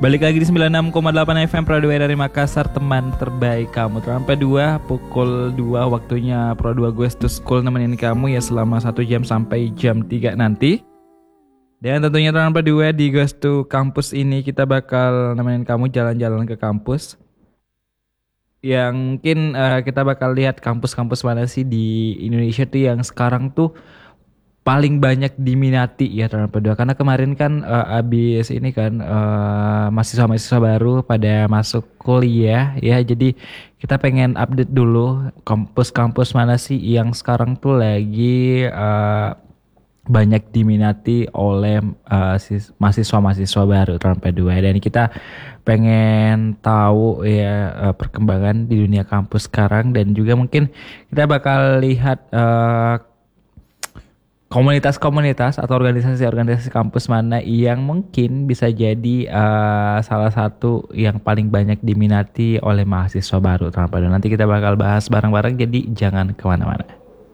Balik lagi di 96,8 FM Pro 2 dari Makassar, teman terbaik kamu. Sampai 2 pukul 2 waktunya Pro 2 Goes to School nemenin kamu ya selama 1 jam sampai jam 3 nanti. Dan tentunya sampai 2 di Goes to Campus ini kita bakal nemenin kamu jalan-jalan ke kampus. Yang mungkin kita bakal lihat kampus-kampus mana sih di Indonesia tuh yang sekarang tuh paling banyak diminati ya terhadap kedua, karena kemarin kan abis ini kan mahasiswa-mahasiswa baru pada masuk kuliah ya, jadi kita pengen update dulu kampus-kampus mana sih yang sekarang tuh lagi banyak diminati oleh mahasiswa-mahasiswa baru terhadap kedua, dan kita pengen tahu ya perkembangan di dunia kampus sekarang, dan juga mungkin kita bakal lihat komunitas-komunitas atau organisasi-organisasi kampus mana yang mungkin bisa jadi salah satu yang paling banyak diminati oleh mahasiswa baru. Nanti kita bakal bahas bareng-bareng, jadi jangan kemana-mana.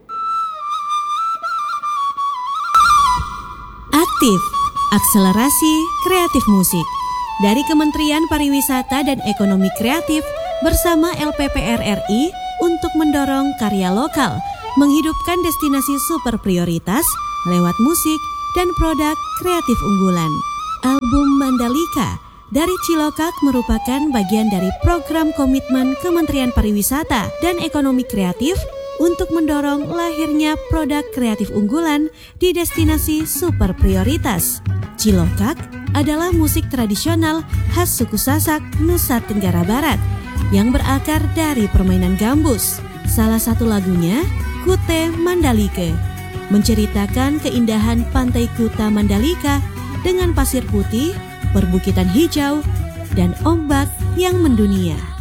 Aktif, akselerasi kreatif musik. Dari Kementerian Pariwisata dan Ekonomi Kreatif bersama LPPR RI untuk mendorong karya lokal, menghidupkan destinasi super prioritas lewat musik dan produk kreatif unggulan. Album Mandalika dari Cilokak merupakan bagian dari program komitmen Kementerian Pariwisata dan Ekonomi Kreatif untuk mendorong lahirnya produk kreatif unggulan di destinasi super prioritas. Cilokak adalah musik tradisional khas suku Sasak, Nusa Tenggara Barat yang berakar dari permainan gambus. Salah satu lagunya Kute Mandalika menceritakan keindahan pantai Kuta Mandalika dengan pasir putih, perbukitan hijau, dan ombak yang mendunia.